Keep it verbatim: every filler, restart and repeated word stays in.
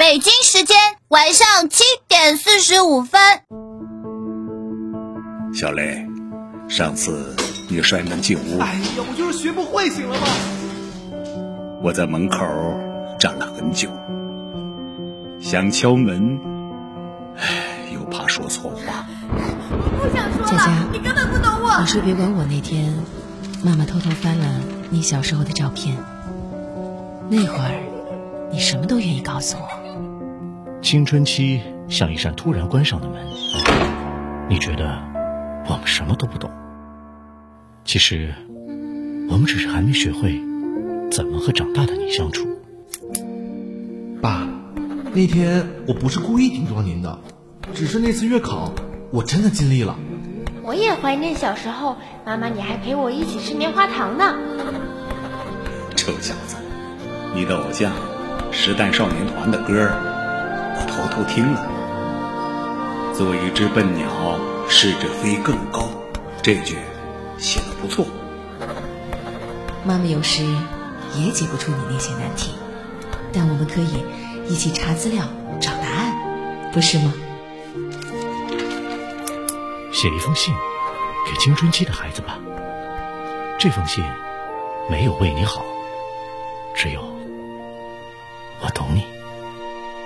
北京时间晚上七点四十五分。 小雷，上次你摔门进屋， 哎呀，我就是学不会，行了吗？ 我在门口站了很久，想敲门，唉，又怕说错话。 我不想说了， 佳佳， 你根本不懂我。 你说别管我。那天妈妈偷偷翻了你小时候的照片，那会儿你什么都愿意告诉我。 青春期像一扇突然关上的门，你觉得我们什么都不懂，其实我们只是还没学会怎么和长大的你相处。 爸，那天我不是故意顶撞您的，只是那次月考我真的尽力了。 我也怀念小时候，妈妈你还陪我一起吃棉花糖呢。 臭小子，你的偶像时代少年团的歌我偷偷听了。做一只笨鸟，试着飞更高，这句写得不错。 妈妈有时也解不出你那些难题，但我们可以一起查资料找答案，不是吗？ 写一封信给青春期的孩子吧，这封信没有为你好，只有我懂你。